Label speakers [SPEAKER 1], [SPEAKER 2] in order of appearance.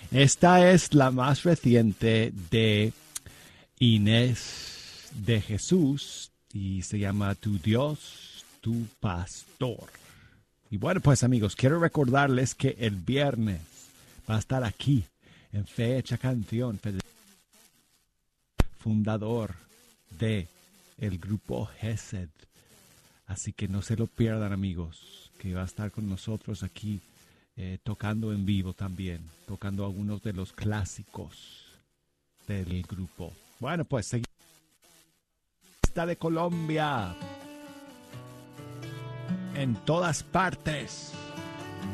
[SPEAKER 1] Esta es la más reciente de Inés de Jesús y se llama Tu Dios, tu pastor. Y bueno, pues amigos, quiero recordarles que el viernes va a estar aquí en Fecha Canción, fundador de el grupo Gesed. Así que no se lo pierdan, amigos, que va a estar con nosotros aquí tocando en vivo también, tocando algunos de los clásicos del grupo. Bueno, pues seguimos. Está de Colombia en todas partes.